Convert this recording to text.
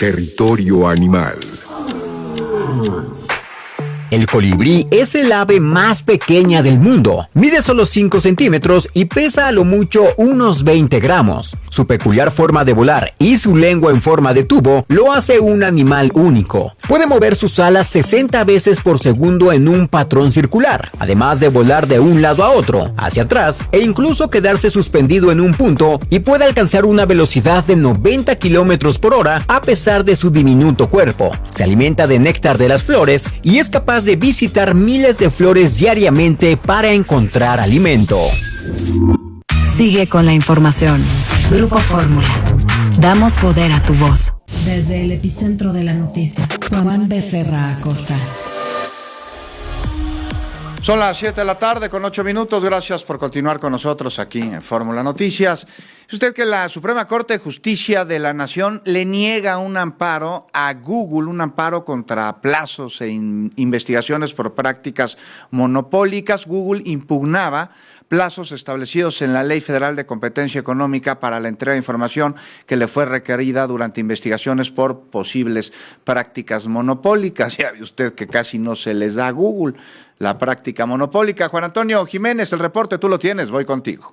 Territorio animal. El colibrí es el ave más pequeña del mundo. Mide solo 5 centímetros y pesa a lo mucho unos 20 gramos. Su peculiar forma de volar y su lengua en forma de tubo lo hace un animal único. Puede mover sus alas 60 veces por segundo en un patrón circular, además de volar de un lado a otro, hacia atrás e incluso quedarse suspendido en un punto, y puede alcanzar una velocidad de 90 kilómetros por hora a pesar de su diminuto cuerpo. Se alimenta de néctar de las flores y es capaz de visitar miles de flores diariamente para encontrar alimento. Sigue con la información. Grupo Fórmula. Damos poder a tu voz. Desde el epicentro de la noticia, Juan Becerra Acosta. Son las 7 de la tarde con 8 minutos. Gracias por continuar con nosotros aquí en Fórmula Noticias. ¿Es usted que la Suprema Corte de Justicia de la Nación le niega un amparo a Google, un amparo contra plazos e investigaciones por prácticas monopólicas? Google impugnaba plazos establecidos en la Ley Federal de Competencia Económica para la entrega de información que le fue requerida durante investigaciones por posibles prácticas monopólicas. Ya ve usted que casi no se les da a Google la práctica monopólica. Juan Antonio Jiménez, el reporte tú lo tienes, voy contigo.